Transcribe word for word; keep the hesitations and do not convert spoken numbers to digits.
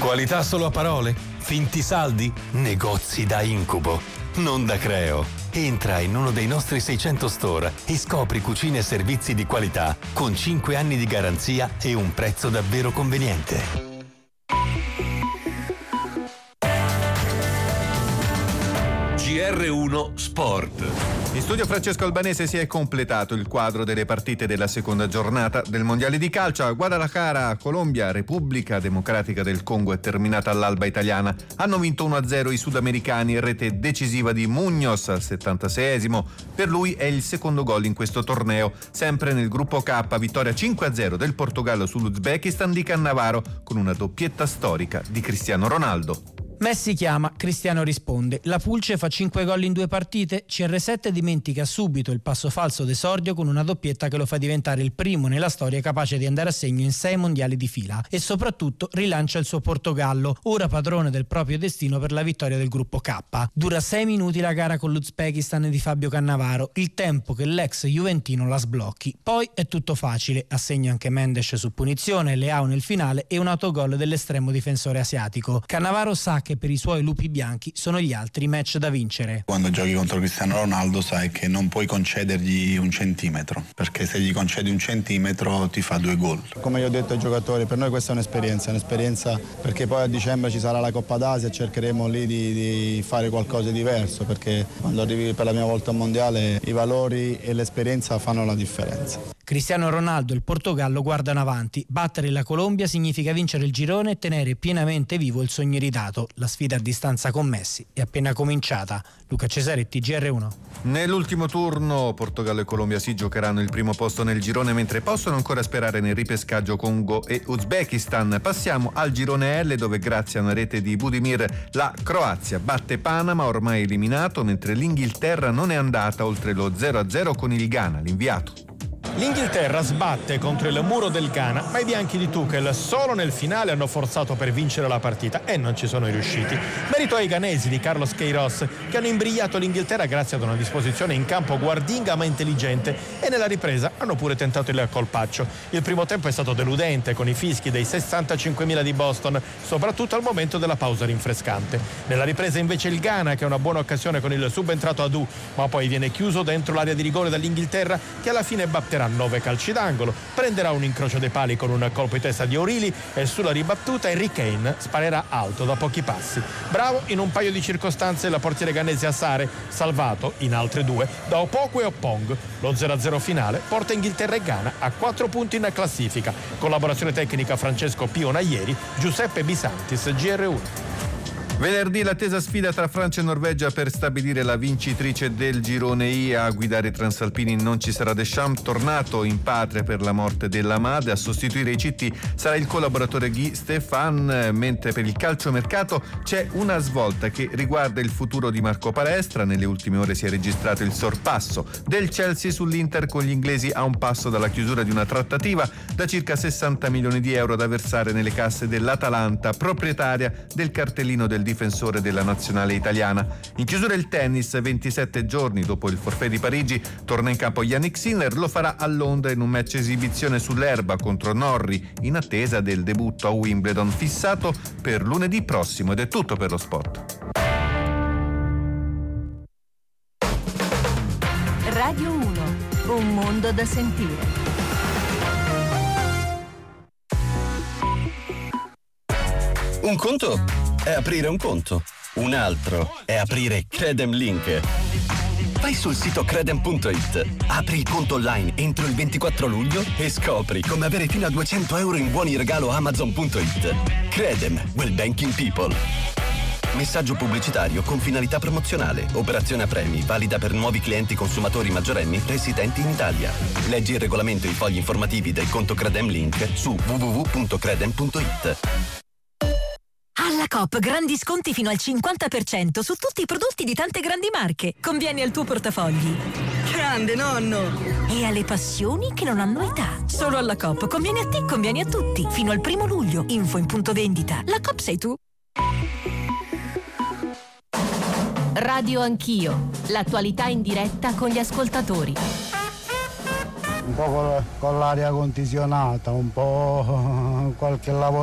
Qualità solo a parole? Finti saldi? Negozi da incubo? Non da Creo. Entra in uno dei nostri seicento store e scopri cucine e servizi di qualità con cinque anni di garanzia e un prezzo davvero conveniente. G R uno Sport. In studio Francesco Albanese. Si è completato il quadro delle partite della seconda giornata del Mondiale di calcio. A Guadalajara, Colombia, Repubblica Democratica del Congo è terminata all'alba italiana. Hanno vinto uno a zero i sudamericani, rete decisiva di Muñoz al settantaseiesimo. Per lui è il secondo gol in questo torneo. Sempre nel gruppo K, vittoria cinque a zero del Portogallo sull'Uzbekistan di Cannavaro con una doppietta storica di Cristiano Ronaldo. Messi chiama, Cristiano risponde. La Pulce fa cinque gol in due partite. C R sette dimentica subito il passo falso d'esordio con una doppietta che lo fa diventare il primo nella storia capace di andare a segno in sei mondiali di fila e soprattutto rilancia il suo Portogallo, ora padrone del proprio destino per la vittoria del gruppo K. Dura sei minuti la gara con l'Uzbekistan di Fabio Cannavaro, il tempo che l'ex juventino la sblocchi. Poi è tutto facile, assegna anche Mendes su punizione, Leao nel finale e un autogol dell'estremo difensore asiatico. Cannavaro sa che per i suoi lupi bianchi sono gli altri match da vincere. Quando giochi contro Cristiano Ronaldo sai che non puoi concedergli un centimetro, perché se gli concedi un centimetro ti fa due gol. Come io ho detto ai giocatori, per noi questa è un'esperienza, un'esperienza perché poi a dicembre ci sarà la Coppa d'Asia e cercheremo lì di, di fare qualcosa di diverso, perché quando arrivi per la prima volta al mondiale i valori e l'esperienza fanno la differenza. Cristiano Ronaldo e il Portogallo guardano avanti. Battere la Colombia significa vincere il girone e tenere pienamente vivo il sogno iridato. La sfida a distanza con Messi è appena cominciata. Luca Cesaretti, G R uno. Nell'ultimo turno Portogallo e Colombia si giocheranno il primo posto nel girone, mentre possono ancora sperare nel ripescaggio Congo e Uzbekistan. Passiamo al girone L, dove grazie a una rete di Budimir la Croazia batte Panama, ormai eliminato, mentre l'Inghilterra non è andata oltre lo zero a zero con il Ghana, l'inviato. L'Inghilterra sbatte contro il muro del Ghana, ma i bianchi di Tuchel solo nel finale hanno forzato per vincere la partita e non ci sono riusciti. Merito ai ghanesi di Carlos Queiroz, che hanno imbrigliato l'Inghilterra grazie ad una disposizione in campo guardinga ma intelligente, e nella ripresa hanno pure tentato il colpaccio. Il primo tempo è stato deludente, con i fischi dei sessantacinquemila di Boston, soprattutto al momento della pausa rinfrescante. Nella ripresa invece il Ghana, che ha una buona occasione con il subentrato Adu, ma poi viene chiuso dentro l'area di rigore dall'Inghilterra, che alla fine batterà nove calci d'angolo, prenderà un incrocio dei pali con un colpo di testa di O'Reilly e sulla ribattuta Harry Kane sparerà alto da pochi passi. Bravo in un paio di circostanze la portiere ghanese Assare, salvato in altre due da Opoku e Oppong. Lo zero a zero finale porta Inghilterra e Ghana a quattro punti in classifica. Collaborazione tecnica Francesco Pio Naieri, Giuseppe Bisantis, G R uno. Venerdì l'attesa sfida tra Francia e Norvegia per stabilire la vincitrice del girone I. A guidare i transalpini non ci sarà Deschamps, tornato in patria per la morte della madre. A sostituire i C T sarà il collaboratore Guy Stéphane, mentre per il calciomercato c'è una svolta che riguarda il futuro di Marco Palestra. Nelle ultime ore si è registrato il sorpasso del Chelsea sull'Inter, con gli inglesi a un passo dalla chiusura di una trattativa da circa sessanta milioni di euro da versare nelle casse dell'Atalanta, proprietaria del cartellino del difensore della nazionale italiana. In chiusura il tennis, ventisette giorni dopo il forfait di Parigi, torna in campo Yannick Sinner, lo farà a Londra in un match esibizione sull'erba contro Norrie, in attesa del debutto a Wimbledon fissato per lunedì prossimo. Ed è tutto per lo sport. Radio uno, un mondo da sentire. Un conto è aprire un conto, un altro è aprire Credem Link. Vai sul sito credem punto it, apri il conto online entro il ventiquattro luglio e scopri come avere fino a duecento euro in buoni regalo amazon punto it. Credem, will banking people. Messaggio pubblicitario con finalità promozionale. Operazione a premi, valida per nuovi clienti consumatori maggiorenni residenti in Italia. Leggi il regolamento e i fogli informativi del conto Credem Link su w w w punto credem punto it. Alla Coop grandi sconti fino al cinquanta per cento su tutti i prodotti di tante grandi marche. Conviene al tuo portafogli. Grande nonno! E alle passioni che non hanno età. Solo alla Coop conviene a te, conviene a tutti. Fino al primo luglio. Info in punto vendita. La Coop sei tu. Radio Anch'io. L'attualità in diretta con gli ascoltatori. Un po' con, con l'aria condizionata, un po' qualche lavoro